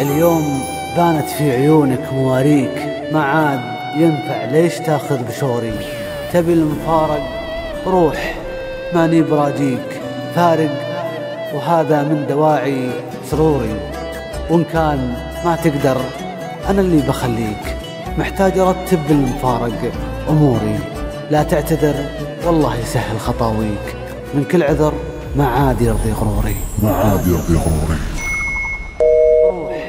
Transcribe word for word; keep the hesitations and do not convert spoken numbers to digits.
اليوم بانت في عيونك مواريك، ما عاد ينفع ليش تاخذ بشوري. تبي المفارق روح، ماني براجيك فارق، وهذا من دواعي سروري. وإن كان ما تقدر أنا اللي بخليك، محتاج أرتب بالمفارق أموري. لا تعتذر والله يسهل خطاويك، من كل عذر ما عاد يرضي غروري. ما عاد يرضي غروري.